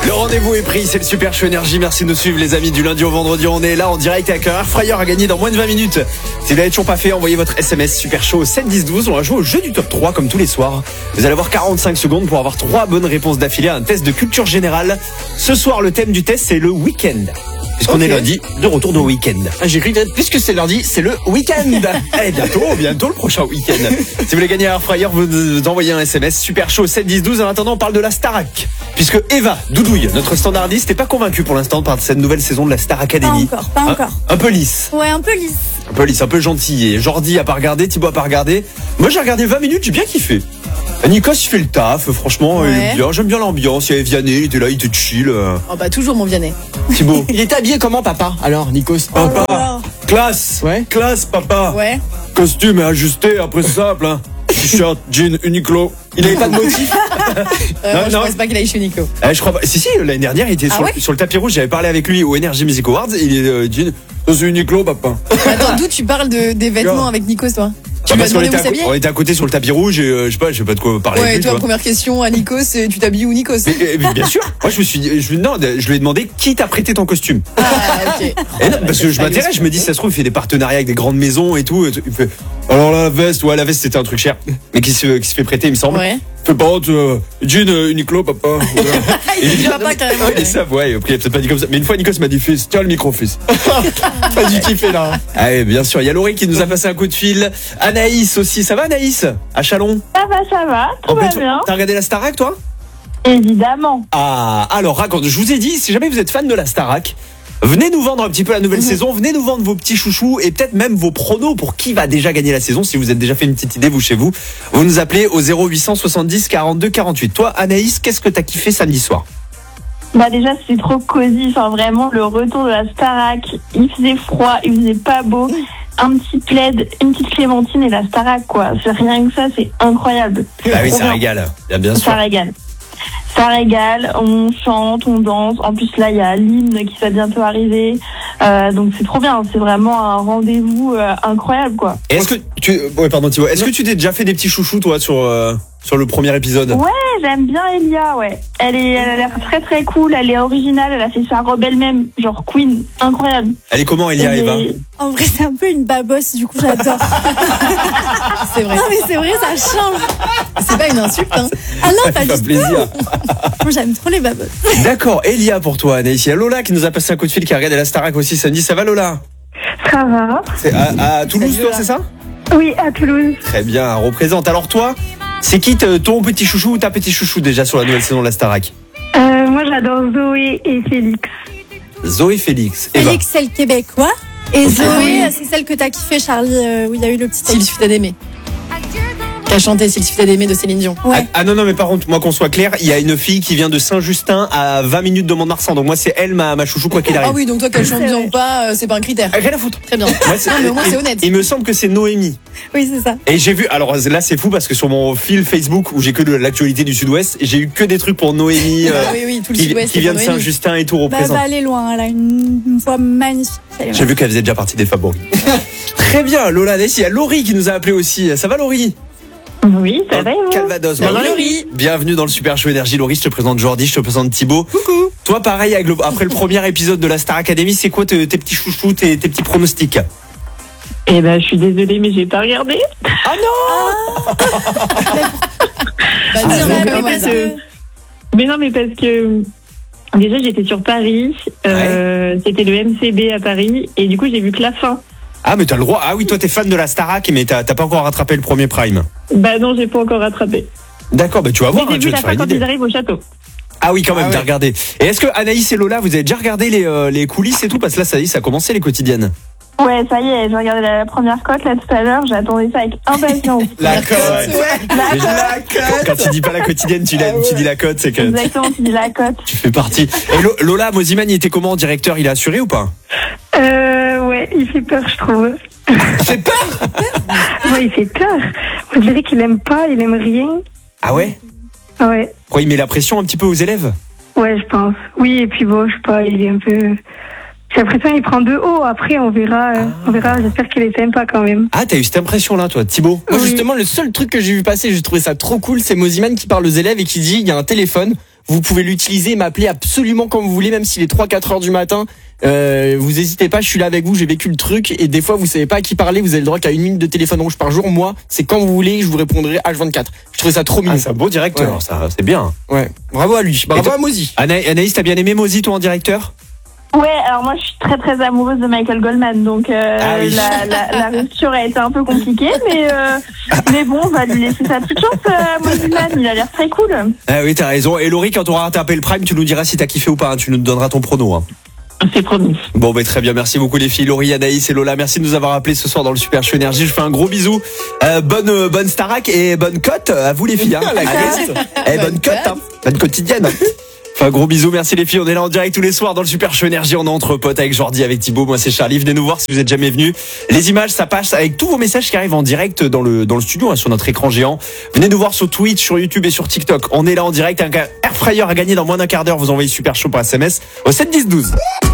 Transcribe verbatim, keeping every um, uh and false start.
Le rendez-vous est pris, c'est le Super Show Énergie. Merci de nous suivre les amis, du lundi au vendredi. On est là en direct avec un Air Fryer à gagner dans moins de vingt minutes. Si vous l'avez toujours pas fait, envoyez votre S M S Super Show au sept dix douze. On va jouer au jeu du top trois comme tous les soirs. Vous allez avoir quarante-cinq secondes pour avoir trois bonnes réponses d'affilée à un test de culture générale. Ce soir, le thème du test, c'est le week-end. Puisqu'on okay. est lundi, de retour de week-end. Ah, j'ai cru que puisque c'est lundi, c'est le week-end. Eh, bientôt, bientôt le prochain week-end. Si vous voulez gagner un Air Fryer, vous envoyez un S M S Super Show sept dix douze. En attendant, on parle de la Starac. Puisque Eva Doudouille, notre standardiste, n'est pas convaincue pour l'instant par cette nouvelle saison de la Star Academy. Pas encore, pas un, encore. Un peu lisse. Ouais, un peu lisse. Un peu lisse, un peu gentil. Et Jordi a pas regardé, Thibaut a pas regardé. Moi, j'ai regardé vingt minutes, j'ai bien kiffé. Nikos, il fait le taf, franchement, ouais. Il est bien. J'aime bien l'ambiance. Il y avait Vianney, il était là, il était chill. Oh bah toujours mon Vianney. Thibaut. Il était habillé comment, papa? Alors, Nikos. Papa. Oh, classe. Ouais. Classe, papa. Ouais. Costume est ajusté, après c'est simple. Hein. T-shirt, jean, Uniqlo. Il avait pas de motif. euh, non, moi, je pense pas qu'il aille chez Uniqlo. Euh, je crois pas. Si, si, l'année dernière, il était ah sur, ouais sur le tapis rouge. J'avais parlé avec lui au Energy Music Awards. Il est euh, jean. C'est Uniqlo, papa. Attends, d'où tu parles de, des vêtements avec Nikos, toi? Tu ah, vas demander où s'habiller? On était à côté sur le tapis rouge et euh, je sais pas, je sais pas de quoi parler. Ouais, avec lui, toi, toi, première question à Nikos, tu t'habilles où Nikos? mais, mais, bien sûr. Moi, je me suis dit, je, non, je lui ai demandé qui t'a prêté ton costume. Ah, ok. Et non, parce que je m'intéresse, je me dis, ça se trouve, il fait des partenariats avec des grandes maisons et tout. Et tout. Il fait, alors la veste, ouais, la veste, c'était un truc cher, mais qui se, qui se fait prêter, il me semble. Ouais. Fais pas honte, euh, jean, euh, Uniqlo, papa. Il dit papa carrément. Ouais, ça, ouais, après, il a peut-être pas dit comme ça. Mais une fois, Nikos m'a dit, fils, tiens le micro, fils. Pas du kiffer là. Ah, oui, bien sûr. Il y a Laurie qui nous a passé un coup de fil. Anaïs aussi. Ça va, Anaïs? À Chalon? Ça va, ça va. Tout va bien. T'as regardé la Starac, toi? Évidemment. Ah, alors, raconte. Je vous ai dit, si jamais vous êtes fan de la Starac, venez nous vendre un petit peu la nouvelle mmh. saison, venez nous vendre vos petits chouchous et peut-être même vos pronos pour qui va déjà gagner la saison. Si vous êtes déjà fait une petite idée, vous chez vous, vous nous appelez au zéro huit cent soixante-dix quarante-deux quarante-huit. Toi, Anaïs, qu'est-ce que t'as kiffé samedi soir? Bah déjà, c'était trop cosy. Enfin, vraiment, le retour de la Starac. Il faisait froid, il faisait pas beau. Un petit plaid, une petite clémentine et la Starac, quoi. C'est rien que ça, c'est incroyable. Ah oui, ça régale. Bien, bien sûr. Ça régale. Ça régale, on chante, on danse. En plus, là, il y a l'hymne qui va bientôt arriver. Euh, donc, c'est trop bien. C'est vraiment un rendez-vous euh, incroyable, quoi. Et est-ce que tu... Ouais, pardon, Thibaut. Est-ce que tu t'es déjà fait des petits chouchous, toi, sur, euh, sur le premier épisode? Ouais, j'aime bien Elia, ouais. Elle, est, elle a l'air très, très cool. Elle est originale. Elle a fait sa robe elle-même. Genre Queen. Incroyable. Elle est comment, Elia, Et... Eva? En vrai, c'est un peu une babosse. Du coup, j'adore. C'est vrai. Non, mais c'est vrai, ça change. C'est pas une insulte, hein. Ah non, pas du tout. Plaisir. Moi, j'aime trop les babosses. D'accord, Elia pour toi, Anaïs. Il y a Lola qui nous a passé un coup de fil, qui a regardé la Starac aussi samedi. Ça va, Lola? Ça va. C'est à, à Toulouse, toi, c'est ça? Oui, à Toulouse. Très bien, représente. Alors toi, c'est qui ton petit chouchou ou ta petit chouchou déjà sur la nouvelle saison de la Starac? euh, Moi, j'adore Zoé et Félix. Zoé, Félix. Félix, c'est le québécois. Et Zoé, c'est celle que t'as kiffé, Charlie, euh, où il y a eu le petit... S'il suffit d'aimer. Qui a chanté S'il suffit d'aimer de Céline Dion. Ouais. Ah, ah non, non, mais par contre, moi qu'on soit clair, il y a une fille qui vient de Saint-Justin à vingt minutes de Mont-de-Marsan. Donc moi, c'est elle, ma, ma chouchou, quoi qu'il arrive. Ah oui, donc toi, qu'elle chante bien ou pas, euh, c'est pas un critère. Rien à foutre. Très bien. Ouais, non, mais au moins, c'est honnête. Il me semble que c'est Noémie. Oui, c'est ça. Et j'ai vu, alors là, c'est fou parce que sur mon fil Facebook, où j'ai que de l'actualité du Sud-Ouest, j'ai eu que des trucs pour Noémie. Euh, oui, oui, tout le qui, Sud-Ouest. Qui vient de Saint-Justin et tout représente. Bah, elle va aller loin. Elle a une, une voix magnifique. J'ai vu qu'elle faisait déjà partie des favoris. Très bien, Lola, il y a Laurie qui nous a appelé aussi. Ça va, Laurie? Oui, ça va, vous? Calvados. Bonjour, Laurie. Bienvenue dans le Super Show Énergie. Laurie, je te présente Jordi, je te présente Thibaut. Coucou. Toi, pareil, avec le, après le premier épisode de la Star Academy, c'est quoi tes, tes petits chouchous, tes, tes petits pronostics? Eh ben, je suis désolée, mais j'ai pas regardé. Ah non! Bah, Ah, dis-moi mais comment parce ça. que... mais non, mais parce que déjà, j'étais sur Paris. Euh, ouais. C'était le M C B à Paris. Et du coup, j'ai vu que la fin. Ah, mais t'as le droit. Ah oui, toi, t'es fan de la Starac, mais t'as, t'as pas encore rattrapé le premier prime. Bah non, j'ai pas encore rattrapé. D'accord, bah tu vas voir. Mais j'ai hein, vu tu vas la te faire fin une quand idée. ils arrivent au château. Ah oui, quand même, ah t'as ouais. regardé. Et est-ce que Anaïs et Lola, vous avez déjà regardé les, euh, les coulisses et tout? Parce que là, ça y est, ça a commencé les quotidiennes. Ouais, ça y est, j'ai regardé la, la première cote là tout à l'heure. J'attendais ça avec impatience. La cote. Ouais, la cote. La cote. Quand tu dis pas la quotidienne, tu, ah ouais. tu dis la cote, c'est que exactement, tu dis la cote. Tu fais partie. Et Lo- Lola Moziman, il était comment en directeur? Il a assuré ou pas? Euh, ouais, il fait peur, je trouve. Il fait peur? Ouais, il fait peur. On dirait qu'il aime pas, il aime rien. Ah ouais? Ouais. Quoi, il met la pression un petit peu aux élèves? Ouais, je pense. Oui, et puis bon, je sais pas, il est un peu... J'ai l'impression qu'il prend de haut. Après, on verra. Ah. On verra. J'espère qu'il est sympa quand même. Ah, t'as eu cette impression-là, toi, Thibaut? Moi, oui. justement, le seul truc que j'ai vu passer, j'ai trouvé ça trop cool, c'est Moziman qui parle aux élèves et qui dit il y a un téléphone. Vous pouvez l'utiliser et m'appeler absolument quand vous voulez, même s'il est trois quatre heures du matin. Euh, vous hésitez pas, je suis là avec vous, j'ai vécu le truc. Et des fois, vous savez pas à qui parler, vous avez le droit qu'à une minute de téléphone rouge par jour. Moi, c'est quand vous voulez, je vous répondrai H vingt-quatre. Je trouvais ça trop mignon. Ah, c'est un beau directeur, Ouais. ça, c'est bien. Ouais, bravo à lui, bravo toi- à Mozi. Ana- Anaïs, t'as bien aimé Mozi, toi, en directeur? Ouais, alors moi je suis très très amoureuse de Michael Goldman, donc euh, Ah oui. la, la, la rupture a été un peu compliquée, mais euh, mais bon, on va lui laisser sa petite chance à Moziman, il a l'air très cool. Ah oui, t'as raison. Et Laurie, quand on aura tapé le prime, tu nous diras si t'as kiffé ou pas, hein. Tu nous donneras ton prono, hein. C'est promis. Bon, bah, très bien. Merci beaucoup, les filles. Laurie, Anaïs et Lola. Merci de nous avoir appelés ce soir dans le Super Show Énergie. Je fais un gros bisou. Euh, bonne, euh, bonne Starac et bonne cote à vous, les filles, hein. La Allez. cote. Eh, bonne cote, hein. Bonne quotidienne. Enfin, gros bisous, merci les filles. On est là en direct tous les soirs dans le Super Show Énergie. On est entre potes avec Jordi, avec Thibaut. Moi, c'est Charlie. Venez nous voir si vous êtes jamais venus. Les images, ça passe avec tous vos messages qui arrivent en direct dans le, dans le studio, hein, sur notre écran géant. Venez nous voir sur Twitch, sur YouTube et sur TikTok. On est là en direct. Un air fryer à gagner dans moins d'un quart d'heure. Vous envoyez Super Show par S M S au sept dix douze.